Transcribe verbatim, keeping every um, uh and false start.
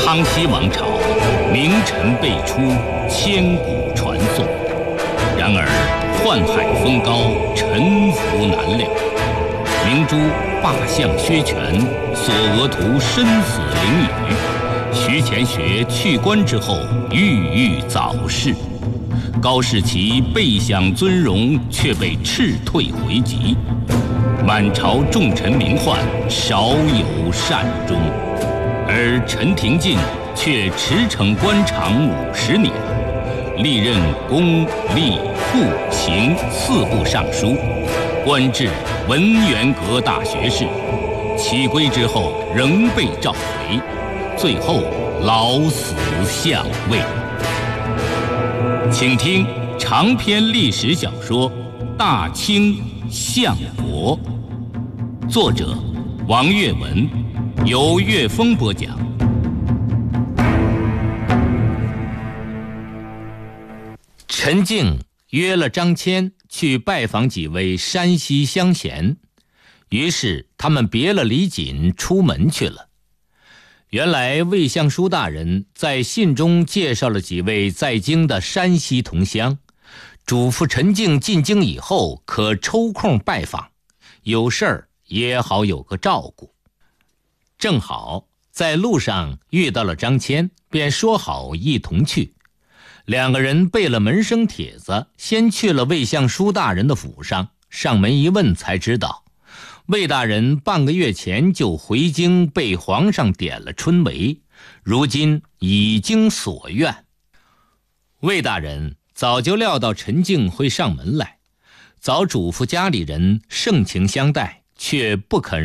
康熙王朝，名臣辈出，千古传颂。然而宦海风高，沉浮难料。明珠罢相削权，索额图身死囹圄。徐乾学去官之后，郁郁早逝。高士奇备享尊荣，却被斥退回籍。满朝重臣名宦，少有善终。而陈廷敬却驰骋官场五十年，历任公、吏、户、刑四部尚书，官至文渊阁大学士。起归之后仍被召回，最后老死相位。请听长篇历史小说《大清相国》，作者王岳文，由岳峰播讲。陈敬约了张骞去拜访几位山西乡贤，于是他们别了李锦出门去了。原来魏相书大人在信中介绍了几位在京的山西同乡，嘱咐陈敬进京以后可抽空拜访，有事儿也好有个照顾。正好在路上遇到了张骞，便说好一同去。两个人备了门生帖子，先去了魏相书大人的府上，上门一问才知道，魏大人半个月前就回京被皇上点了春闱，如今已经所愿。魏大人早就料到陈敬会上门来，早嘱咐家里人盛情相待，却不肯